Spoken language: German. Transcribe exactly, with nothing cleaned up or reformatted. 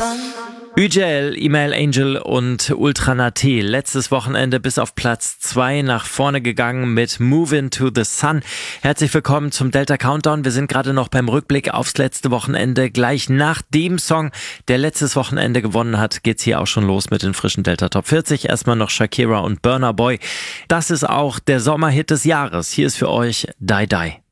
Ü J L, Email Angel und Ultranate. Letztes Wochenende bis auf Platz zwei nach vorne gegangen mit Move Into the Sun. Herzlich willkommen zum Delta Countdown. Wir sind gerade noch beim Rückblick aufs letzte Wochenende. Gleich nach dem Song, der letztes Wochenende gewonnen hat, geht's hier auch schon los mit den frischen Delta Top vierzig. Erstmal noch Shakira und Burna Boy. Das ist auch der Sommerhit des Jahres. Hier ist für euch Die Die.